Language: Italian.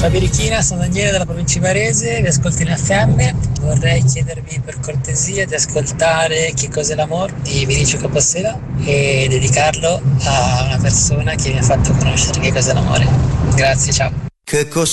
Faberichina, sono Daniele dalla provincia di Varese, vi ascolto in FM. Vorrei chiedervi per cortesia di ascoltare Che cos'è l'amore di Vinicio Capossela e dedicarlo a una persona che mi ha fatto conoscere che cos'è l'amore. Grazie, ciao. Che cos'è